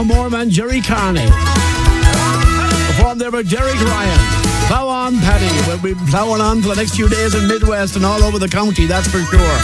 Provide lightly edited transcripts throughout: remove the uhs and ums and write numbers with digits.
O'Moore and Jerry Carney. Performed there by Derek Ryan. Plough on, Paddy. We'll be ploughing on for the next few days in Midwest and all over the county, that's for sure.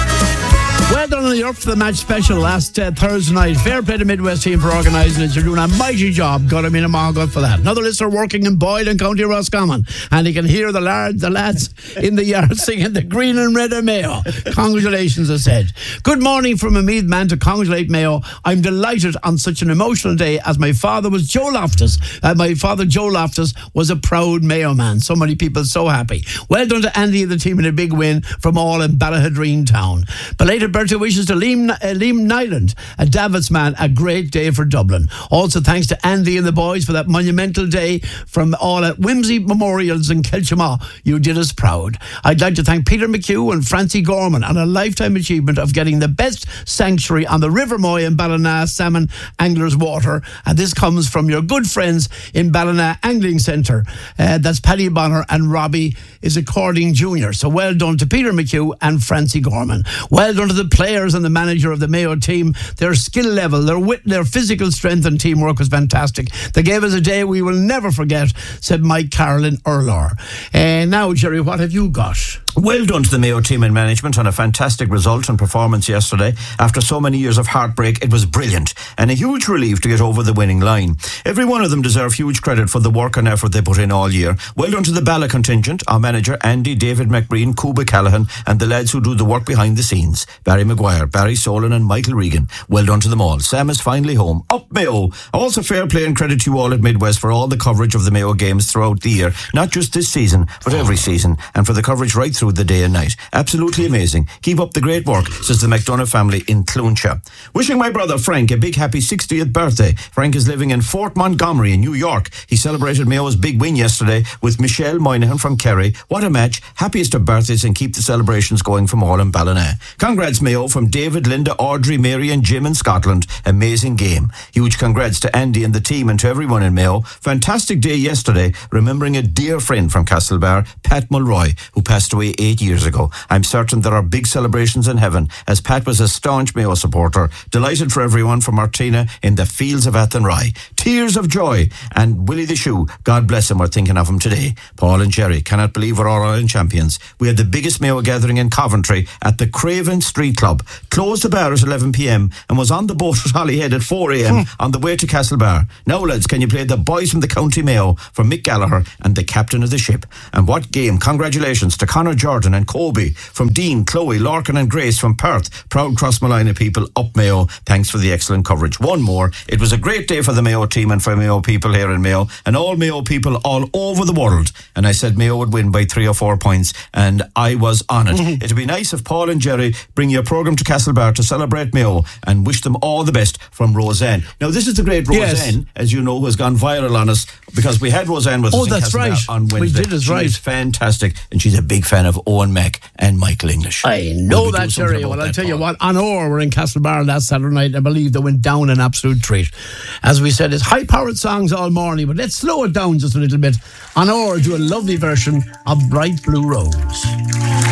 Well done on the Up for the Match special last Thursday night. Fair play to Midwest team for organising it. You're doing a mighty job. Got him in a good for that. Another listener working in Boyle in County Roscommon, and he can hear the lads in the yard singing the green and red of Mayo. Congratulations, I said. Good morning from a Meath man to congratulate Mayo. I'm delighted on such an emotional day as my father was Joe Loftus. My father, Joe Loftus, was a proud Mayo man. So many people so happy. Well done to Andy and the team in a big win from all in Ballahadreen town. Belated birthday wishes to Liam Nyland, a Davos man. A great day for Dublin. Also thanks to Andy and the boys for that monumental day from all at Whimsy Memorials in Kilchamaw. You did us proud. I'd like to thank Peter McHugh and Francie Gorman on a lifetime achievement of getting the best sanctuary on the River Moy in Ballina Salmon Anglers Water, and this comes from your good friends in Ballina Angling Centre. That's Paddy Bonner and Robbie is According Jr. So well done to Peter McHugh and Francie Gorman. Well done to the players and the manager of the Mayo team. Their skill level, their physical strength and teamwork was fantastic. They gave us a day we will never forget, said Mike Carroll in Urlar. Now, Jerry, what have you got? Well done to the Mayo team and management on a fantastic result and performance yesterday. After so many years of heartbreak, it was brilliant and a huge relief to get over the winning line. Every one of them deserve huge credit for the work and effort they put in all year. Well done to the Balla contingent, our manager Andy, David McBreen, Cuba Callahan, and the lads who do the work behind the scenes. Barry Maguire, Barry Solon and Michael Regan. Well done to them all. Sam is finally home. Up Mayo! Also fair play and credit to you all at Midwest for all the coverage of the Mayo games throughout the year. Not just this season, but every season. And for the coverage right through the day and night. Absolutely amazing. Keep up the great work, says the McDonough family in Cloncha. Wishing my brother Frank a big happy 60th birthday. Frank is living in Fort Montgomery in New York. He celebrated Mayo's big win yesterday with Michelle Moynihan from Kerry. What a match. Happiest of birthdays, and keep the celebrations going from all in Ballina. Congrats Mayo from David, Linda, Audrey, Mary and Jim in Scotland. Amazing game. Huge congrats to Andy and the team and to everyone in Mayo. Fantastic day yesterday, remembering a dear friend from Castlebar, Pat Mulroy, who passed away 8 years ago. I'm certain there are big celebrations in heaven, as Pat was a staunch Mayo supporter. Delighted for everyone from Martina in the fields of Athenry. Tears of joy. And Willie the Shoe, God bless him, we're thinking of him today. Paul and Jerry, cannot believe we're all Ireland champions. We had the biggest Mayo gathering in Coventry at the Craven Street Club. Closed the bar at 11 p.m. and was on the boat at Holyhead at 4 a.m. on the way to Castlebar. Now lads, can you play the boys from the County Mayo for Mick Gallagher and the captain of the ship? And what game. Congratulations to Conor Jordan and Kobe from Dean, Chloe, Larkin and Grace from Perth. Proud Crossmolina people. Up Mayo. Thanks for the excellent coverage. One more. It was a great day for the Mayo team and for Mayo people here in Mayo and all Mayo people all over the world. And I said Mayo would win by 3 or 4 points, and I was on it. It'd be nice if Paul and Jerry bring your programme to Castlebar to celebrate Mayo, and wish them all the best from Roseanne. Now this is the great Roseanne, as you know, who has gone viral on us because we had Roseanne with us in Castlebar on Wednesday. We did, that's right. She's fantastic, and she's a big fan of Owen Mack and Michael English. I know that, Jerry. Well, I'll tell you what, on Orr, we're in Castlebar last Saturday night. I believe they went down an absolute treat. As we said, it's high-powered songs all morning, but let's slow it down just a little bit. On Orr, do a lovely version of Bright Blue Rose.